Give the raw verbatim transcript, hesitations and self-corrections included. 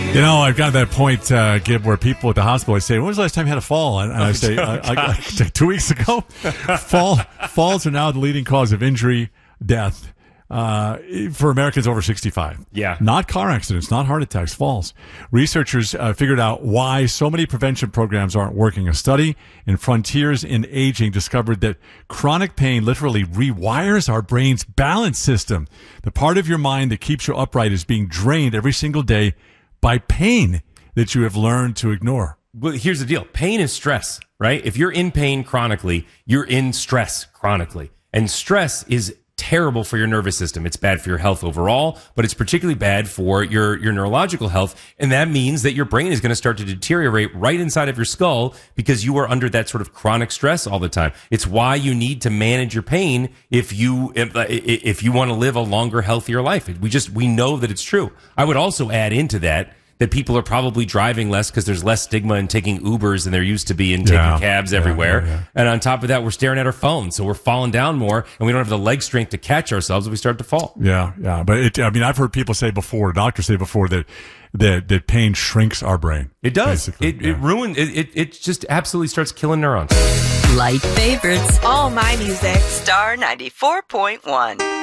You know, I've got that point, uh, Gib, where people at the hospital I say, "When was the last time you had a fall?" And, and I say, oh, I, I, I, two weeks ago. Fall falls are now the leading cause of injury, death uh, for Americans over sixty-five. Yeah, not car accidents, not heart attacks, falls. Researchers uh, figured out why so many prevention programs aren't working. A study in Frontiers in Aging discovered that chronic pain literally rewires our brain's balance system. The part of your mind that keeps you upright is being drained every single day by pain that you have learned to ignore. Well, here's the deal. Pain is stress, right? If you're in pain chronically, you're in stress chronically. And stress is terrible for your nervous system. It's bad for your health overall, but it's particularly bad for your, your neurological health. And that means that your brain is going to start to deteriorate right inside of your skull because you are under that sort of chronic stress all the time. It's why you need to manage your pain if you, if, if you want to live a longer, healthier life. We just, we know that it's true. I would also add into that that people are probably driving less because there's less stigma in taking Ubers than there used to be in taking yeah, cabs yeah, everywhere. Yeah, yeah. And on top of that, we're staring at our phones. So we're falling down more and we don't have the leg strength to catch ourselves if we start to fall. Yeah, yeah. But it, I mean, I've heard people say before, doctors say before that that, that pain shrinks our brain. It does. It, yeah. it ruins, it, it, it just absolutely starts killing neurons. Light favorites. All my music. Star ninety-four point one.